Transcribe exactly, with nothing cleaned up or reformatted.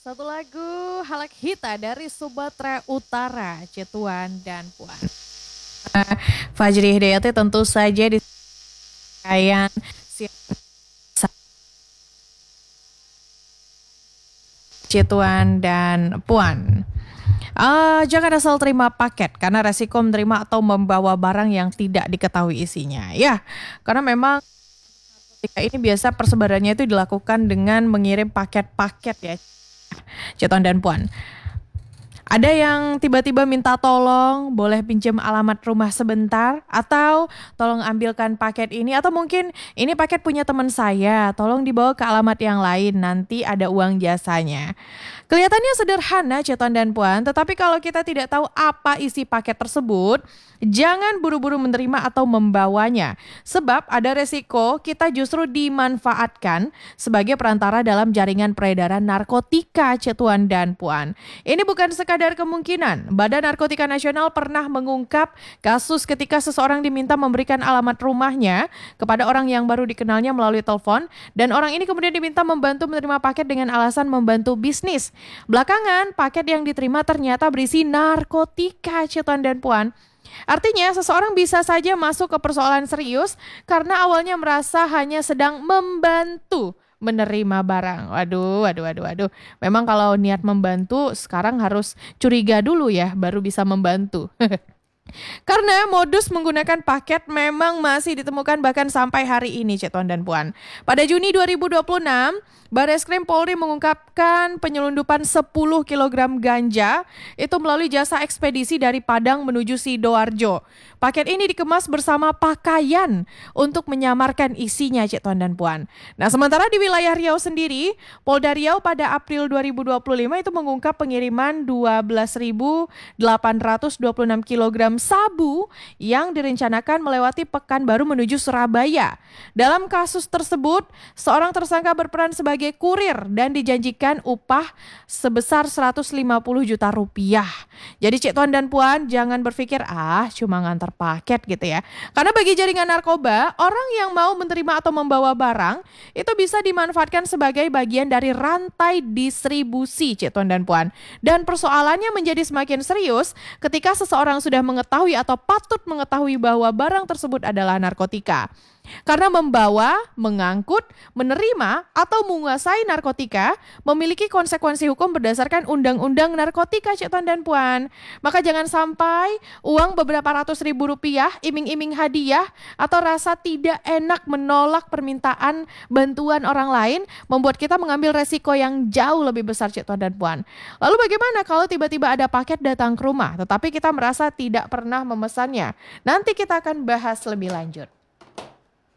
Satu lagu Halak Hita dari Sumatera Utara, Cituan dan Puan. Uh, Fajri Hidayati tentu saja di kayan Cituan dan Puan. Uh, jangan asal terima paket karena resiko menerima atau membawa barang yang tidak diketahui isinya. Ya, karena memang ketika ini biasa persebarannya itu dilakukan dengan mengirim paket-paket ya. Cituan dan Puan. Ada yang tiba-tiba minta tolong, boleh pinjam alamat rumah sebentar, atau tolong ambilkan paket ini, atau mungkin ini paket punya teman saya, tolong dibawa ke alamat yang lain, nanti ada uang jasanya. Kelihatannya sederhana Cituan dan Puan, tetapi kalau kita tidak tahu apa isi paket tersebut, jangan buru-buru menerima atau membawanya. Sebab ada resiko kita justru dimanfaatkan sebagai perantara dalam jaringan peredaran narkotika Cituan dan Puan. Ini bukan sekadar kemungkinan. Badan Narkotika Nasional pernah mengungkap kasus ketika seseorang diminta memberikan alamat rumahnya kepada orang yang baru dikenalnya melalui telepon, dan orang ini kemudian diminta membantu menerima paket dengan alasan membantu bisnis. Belakangan, paket yang diterima ternyata berisi narkotika Cituan dan Puan. Artinya seseorang bisa saja masuk ke persoalan serius karena awalnya merasa hanya sedang membantu menerima barang. Waduh, waduh, waduh, waduh. Memang kalau niat membantu sekarang harus curiga dulu ya, baru bisa membantu. Karena modus menggunakan paket memang masih ditemukan bahkan sampai hari ini Cituan dan Puan. Pada Juni dua ribu dua puluh enam, Barreskrim Polri mengungkapkan penyelundupan sepuluh kilogram ganja itu melalui jasa ekspedisi dari Padang menuju Sidoarjo. Paket ini dikemas bersama pakaian untuk menyamarkan isinya Cituan dan Puan. Nah, sementara di wilayah Riau sendiri, Polda Riau pada April dua ribu dua puluh lima itu mengungkap pengiriman dua belas ribu delapan ratus dua puluh enam kilogram sabu yang direncanakan melewati Pekanbaru menuju Surabaya. Dalam kasus tersebut, seorang tersangka berperan sebagai kurir dan dijanjikan upah sebesar seratus lima puluh juta rupiah. Jadi Cituan dan Puan jangan berpikir ah cuma ngantar paket gitu ya. Karena bagi jaringan narkoba, orang yang mau menerima atau membawa barang itu bisa dimanfaatkan sebagai bagian dari rantai distribusi Cituan dan Puan. Dan persoalannya menjadi semakin serius ketika seseorang sudah mengetahui atau patut mengetahui bahwa barang tersebut adalah narkotika. Karena membawa, mengangkut, menerima, atau menguasai narkotika memiliki konsekuensi hukum berdasarkan Undang-Undang Narkotika Cituan dan Puan. Maka jangan sampai uang beberapa ratus ribu rupiah, iming-iming hadiah, atau rasa tidak enak menolak permintaan bantuan orang lain membuat kita mengambil resiko yang jauh lebih besar Cituan dan Puan. Lalu bagaimana kalau tiba-tiba ada paket datang ke rumah tetapi kita merasa tidak pernah memesannya? Nanti kita akan bahas lebih lanjut.